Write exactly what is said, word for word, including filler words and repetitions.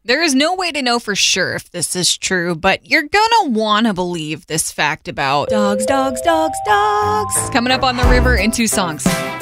There is no way to know for sure if this is true, but you're gonna want to believe this fact about Dogs, dogs, dogs, dogs. coming up on The River in two songs.